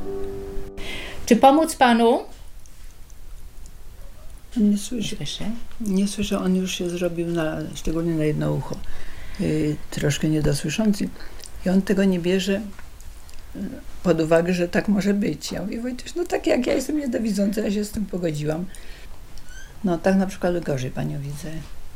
Czy pomóc panu? On nie słyszy. Nie słyszę, on już się zrobił, szczególnie na jedno ucho, troszkę niedosłyszący. I on tego nie bierze pod uwagę, że tak może być. Ja mówię, Wojtuś, no tak jak ja jestem niedowidząca, ja się z tym pogodziłam. No tak na przykład gorzej panią widzę.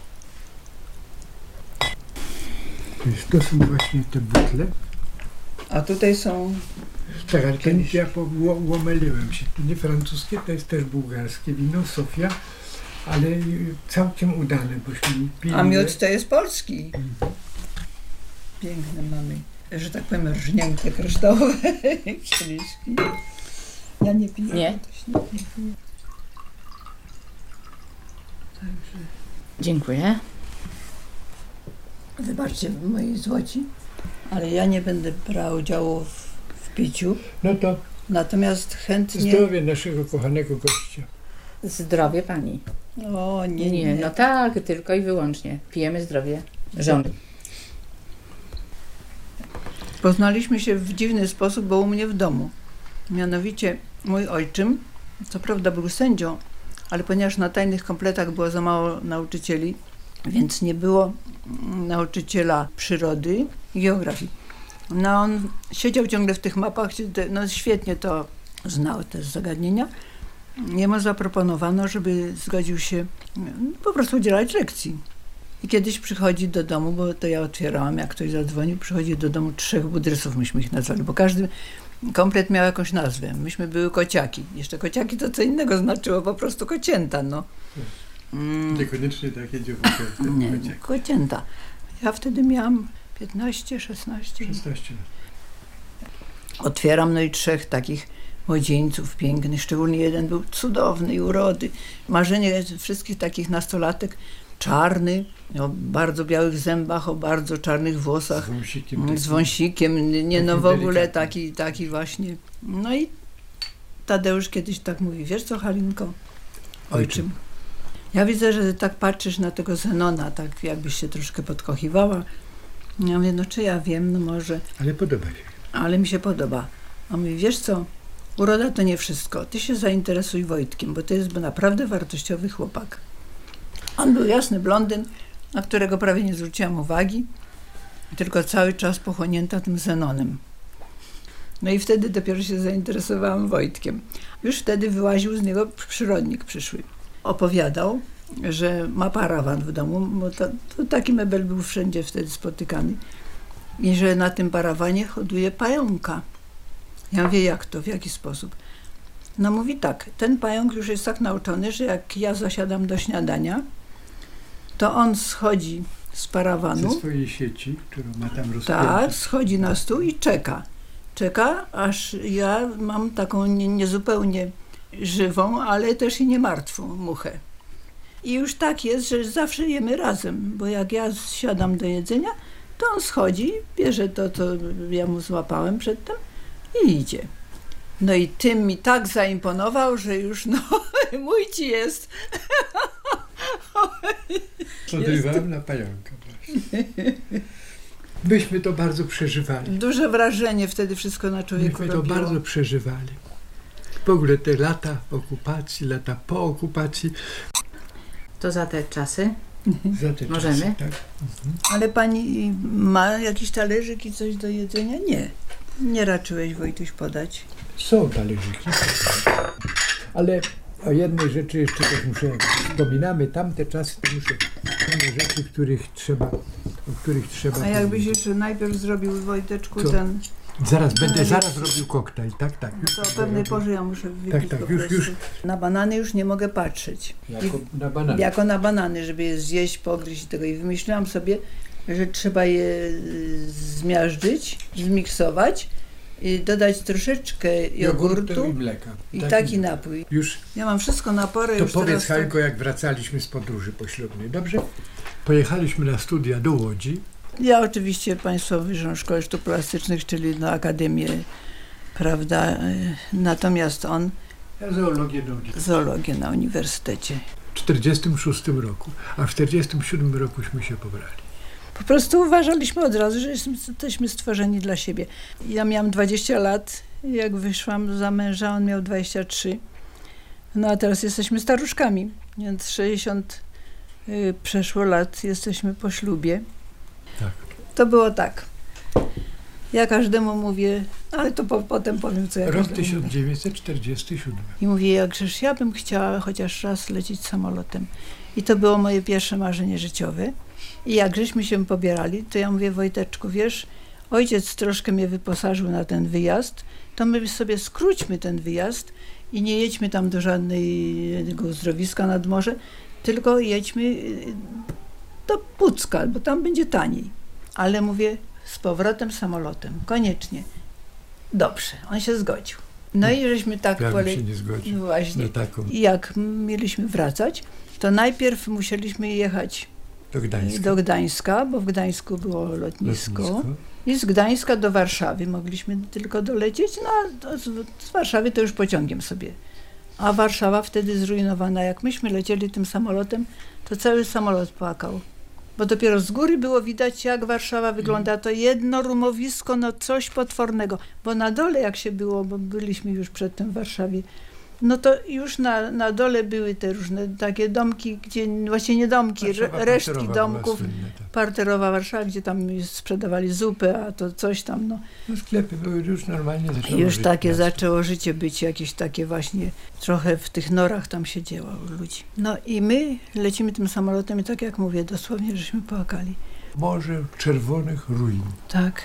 To są właśnie te butle. A tutaj są... Tak, ale ja łomyliłem się. To nie francuskie, to jest też bułgarskie wino, Sofia, ale całkiem udane, bośmy pili. A miód to jest polski. Piękne mamy, że tak powiem, rżnięte kryształowe kieliszki. Ja nie piję. Nie. Nie piję. Także... Dziękuję. Wybaczcie moi złoci, ale ja nie będę brał udziału w piciu. No to natomiast chętnie... zdrowie naszego kochanego gościa. Zdrowie pani. O, nie. No tak, tylko i wyłącznie. Pijemy zdrowie żony. Poznaliśmy się w dziwny sposób, bo u mnie w domu. Mianowicie mój ojczym, co prawda był sędzią, ale ponieważ na tajnych kompletach było za mało nauczycieli, więc nie było nauczyciela przyrody i geografii. No on siedział ciągle w tych mapach, no świetnie to znał te zagadnienia. Jemu zaproponowano, żeby zgodził się po prostu udzielać lekcji. I kiedyś przychodzi do domu, bo to ja otwierałam, jak ktoś zadzwonił, przychodzi do domu 3 budrysów, myśmy ich nazwali, bo każdy komplet miał jakąś nazwę. Myśmy były kociaki. Jeszcze kociaki to co innego znaczyło, po prostu kocięta, no. Niekoniecznie takie dziewułki. Nie, kocięta. Ja wtedy miałam 15, 16 lat. Otwieram, no i 3 takich młodzieńców pięknych, szczególnie jeden był cudownej urody. Marzenie wszystkich takich nastolatek, czarny, o bardzo białych zębach, o bardzo czarnych włosach, z wąsikiem, nie no w ogóle taki właśnie. No i Tadeusz kiedyś tak mówi, wiesz co, Halinko, ojczym, ja widzę, że tak patrzysz na tego Zenona, tak jakbyś się troszkę podkochiwała. Ja mówię, no czy ja wiem, no może. Ale podoba się. Ale mi się podoba. On mówi, wiesz co, uroda to nie wszystko. Ty się zainteresuj Wojtkiem, bo to jest naprawdę wartościowy chłopak. On był jasny blondyn, na którego prawie nie zwróciłam uwagi, tylko cały czas pochłonięta tym Zenonem. No i wtedy dopiero się zainteresowałam Wojtkiem. Już wtedy wyłaził z niego przyrodnik przyszły. Opowiadał, że ma parawan w domu, bo to taki mebel był wszędzie wtedy spotykany. I że na tym parawanie hoduje pająka. Ja mówię, jak to, w jaki sposób? No mówi tak, ten pająk już jest tak nauczony, że jak ja zasiadam do śniadania, to on schodzi z parawanu. Ze swojej sieci, którą ma tam rozpiętą. Tak, schodzi na stół i czeka. Czeka, aż ja mam taką niezupełnie żywą, ale też i nie martwą muchę. I już tak jest, że zawsze jemy razem, bo jak ja siadam do jedzenia, to on schodzi, bierze to, co ja mu złapałem przedtem i idzie. No i tym mi tak zaimponował, że już no, mój ci jest. Podrywałem na pająka właśnie. Myśmy to bardzo przeżywali. Duże wrażenie wtedy wszystko na człowieku robiło. Myśmy to bardzo przeżywali. W ogóle te lata okupacji, lata po okupacji. To za te czasy Za te możemy? czasy, tak. Ale pani ma jakiś talerzyk i coś do jedzenia? Nie. Nie raczyłeś, Wojtuś, podać. Są talerzyki. Ale o jednej rzeczy jeszcze też muszę, wspominamy tamte czasy, to muszę, są rzeczy, o których trzeba A jakbyś jeszcze najpierw zrobił, Wojteczku, co? ten... Zaraz robił koktajl, tak. To o pewnej porze ja muszę wypić tak, po prostu. już. Na banany już nie mogę patrzeć. Na banany. Jako na banany, żeby je zjeść, pogryźć i tego. I wymyśliłam sobie, że trzeba je zmiażdżyć, zmiksować i dodać troszeczkę jogurtu i mleka. I taki napój. Już. Ja mam wszystko na porę. To już powiedz, teraz Hańko, jak wracaliśmy z podróży poślubnej, dobrze? Pojechaliśmy na studia do Łodzi. Ja oczywiście Państwową Wyższą Szkołę Sztuk Plastycznych, czyli na Akademię, prawda, natomiast on zoologię na uniwersytecie. W 1946 roku, a w 1947 rokuśmy się pobrali. Po prostu uważaliśmy od razu, że jesteśmy stworzeni dla siebie. Ja miałam 20 lat, jak wyszłam za męża, on miał 23. No a teraz jesteśmy staruszkami, więc 60 przeszło lat, jesteśmy po ślubie. Tak. To było tak. Ja każdemu mówię, ale to potem powiem, co ja Rok każdemu 1947. mówię. I mówię, jakżeż ja bym chciała chociaż raz lecieć samolotem. I to było moje pierwsze marzenie życiowe. I jak żeśmy się pobierali, to ja mówię, Wojteczku, wiesz, ojciec troszkę mnie wyposażył na ten wyjazd, to my sobie skróćmy ten wyjazd i nie jedźmy tam do żadnego uzdrowiska nad morze, tylko jedźmy do Pucka, bo tam będzie taniej. Ale mówię, z powrotem samolotem, koniecznie. Dobrze, on się zgodził. No i żeśmy tak się nie zgodził. Właśnie. I jak mieliśmy wracać, to najpierw musieliśmy jechać do Gdańska, bo w Gdańsku było lotnisko. I z Gdańska do Warszawy mogliśmy tylko dolecieć, no a z Warszawy to już pociągiem sobie. A Warszawa wtedy zrujnowana. Jak myśmy lecieli tym samolotem, to cały samolot płakał. Bo dopiero z góry było widać, jak Warszawa wygląda. To jedno rumowisko, no coś potwornego. Bo na dole jak się było, bo byliśmy już przedtem w Warszawie, no to już na dole były te różne takie domki, gdzie właśnie nie domki, resztki domków. Słynne, tak. Parterowa Warszawa, gdzie tam sprzedawali zupę, a to coś tam. No sklepy były już normalnie zaczęło już życie takie zaczęło życie być, jakieś takie właśnie, trochę w tych norach tam się dzieło u ludzi. No i my lecimy tym samolotem i tak jak mówię, dosłownie żeśmy płakali. Morze czerwonych ruin. Tak.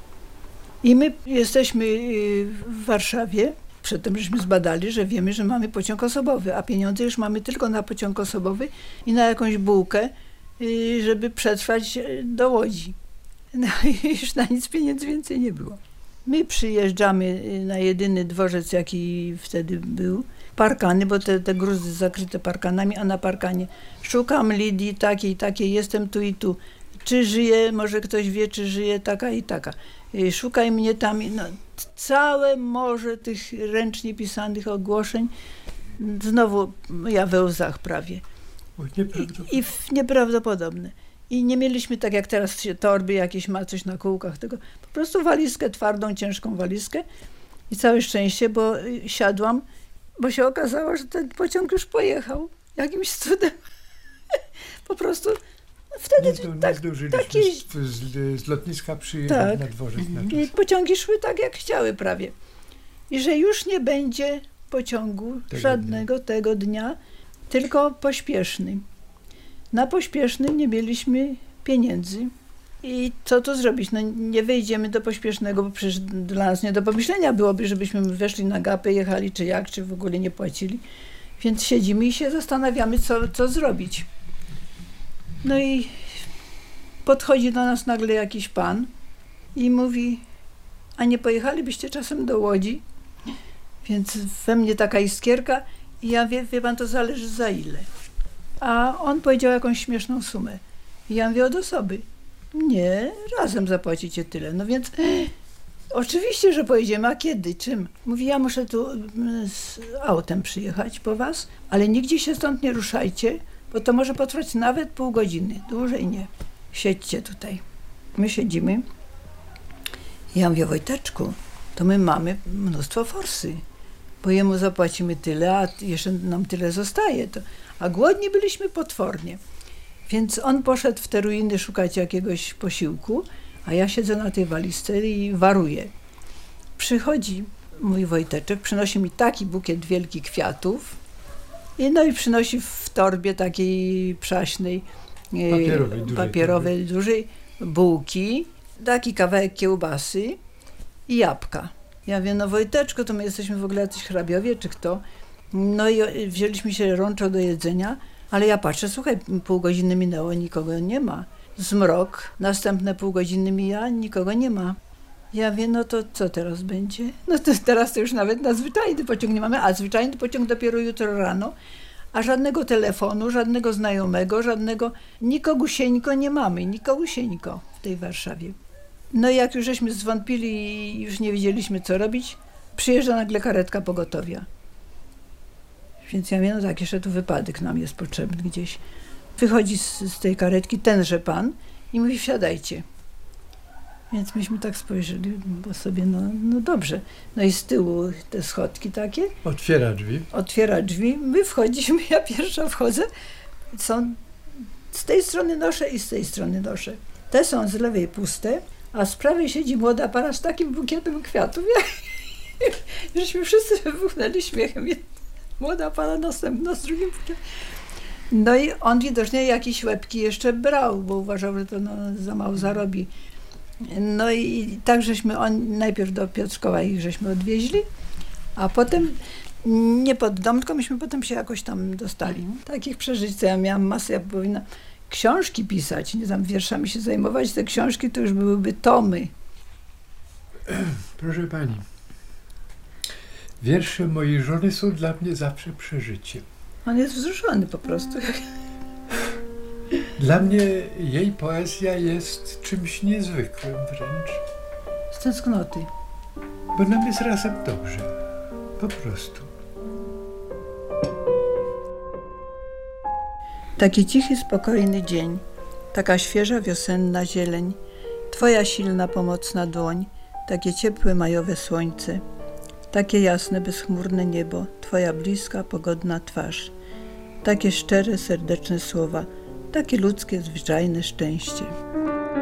I my jesteśmy w Warszawie. Przedtem żeśmy zbadali, że wiemy, że mamy pociąg osobowy, a pieniądze już mamy tylko na pociąg osobowy i na jakąś bułkę, żeby przetrwać do Łodzi. No i już na nic pieniędzy więcej nie było. My przyjeżdżamy na jedyny dworzec, jaki wtedy był, parkany, bo te gruzy zakryte parkanami, a na parkanie szukam Lidii takiej, jestem tu i tu. Czy żyje, może ktoś wie, czy żyje taka i taka. Szukaj mnie tam. No, całe morze tych ręcznie pisanych ogłoszeń. Znowu ja we łzach prawie. Nieprawdopodobne. I nie mieliśmy tak jak teraz torby jakieś ma coś na kółkach, tego po prostu walizkę, twardą, ciężką walizkę i całe szczęście, bo siadłam, bo się okazało, że ten pociąg już pojechał. Jakimś cudem. Po prostu wtedy nie zdążyliśmy z lotniska przyjechać na dworzec. I pociągi szły tak, jak chciały prawie. I że już nie będzie pociągu żadnego tego dnia, tylko pośpieszny. Na pośpieszny nie mieliśmy pieniędzy. I co tu zrobić? No nie wejdziemy do pośpiesznego, bo przecież dla nas nie do pomyślenia byłoby, żebyśmy weszli na gapę, jechali czy w ogóle nie płacili. Więc siedzimy i się zastanawiamy, co zrobić. No i podchodzi do nas nagle jakiś pan i mówi, a nie pojechalibyście czasem do Łodzi? Więc we mnie taka iskierka i ja wie pan, to zależy za ile. A on powiedział jakąś śmieszną sumę. I ja mówię, od osoby. Nie, razem zapłacicie tyle. No więc oczywiście, że pojedziemy, a kiedy, czym? Mówi, ja muszę tu z autem przyjechać po was, ale nigdzie się stąd nie ruszajcie, bo to może potrwać nawet pół godziny, dłużej nie. Siedźcie tutaj. My siedzimy. Ja mówię, Wojteczku, to my mamy mnóstwo forsy, bo jemu zapłacimy tyle, a jeszcze nam tyle zostaje. A głodni byliśmy potwornie. Więc on poszedł w te ruiny szukać jakiegoś posiłku, a ja siedzę na tej walizce i waruję. Przychodzi mój Wojteczek, przynosi mi taki bukiet wielki kwiatów, no i przynosi w torbie takiej przaśnej, papierowej, dużej, bułki, taki kawałek kiełbasy i jabłka. Ja mówię, no Wojteczko, to my jesteśmy w ogóle jacyś hrabiowie, czy kto? No i wzięliśmy się rączo do jedzenia, ale ja patrzę, słuchaj, pół godziny minęło, nikogo nie ma. Zmrok, następne pół godziny mija, nikogo nie ma. Ja wiem, no to co teraz będzie? No to teraz to już nawet na zwyczajny pociąg nie mamy, a zwyczajny pociąg dopiero jutro rano, a żadnego telefonu, żadnego znajomego, nikogusieńko nie mamy, nikogusieńko w tej Warszawie. No i jak już żeśmy zwątpili i już nie wiedzieliśmy, co robić, przyjeżdża nagle karetka pogotowia. Więc ja mówię, no tak, jeszcze tu wypadek nam jest potrzebny gdzieś. Wychodzi z tej karetki tenże pan i mówi, wsiadajcie. Więc myśmy tak spojrzeli, bo sobie, no dobrze. No i z tyłu te schodki takie. Otwiera drzwi. My wchodzimy, ja pierwsza wchodzę. Są z tej strony nosze i z tej strony nosze. Te są z lewej puste, a z prawej siedzi młoda para z takim bukietem kwiatów. Żeśmy wszyscy wybuchnęli śmiechem. Młoda para następna z drugim bukietem. No i on widocznie jakieś łebki jeszcze brał, bo uważał, że to za mało zarobi. No i tak żeśmy najpierw do Piotrkowa ich żeśmy odwieźli, a potem nie pod dom, tylko myśmy potem się jakoś tam dostali. Takich przeżyć, co ja miałam masę, ja powinna książki pisać, nie tam wierszami się zajmować, te książki to już byłyby tomy. Proszę pani, wiersze mojej żony są dla mnie zawsze przeżyciem. On jest wzruszony po prostu. Dla mnie jej poezja jest czymś niezwykłym wręcz. Z tęsknoty. Bo nam jest razem dobrze. Po prostu. Taki cichy, spokojny dzień, taka świeża wiosenna zieleń, twoja silna, pomocna dłoń, takie ciepłe majowe słońce, takie jasne, bezchmurne niebo, twoja bliska, pogodna twarz, takie szczere, serdeczne słowa, takie ludzkie, zwyczajne szczęście.